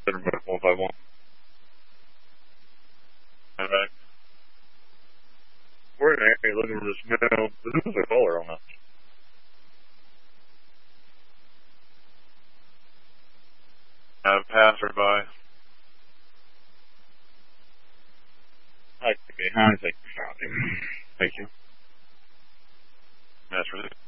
151. Alright. We're in an area looking for this male. Who's the caller on that? Passerby. Okay, thank you. Thank you. That's really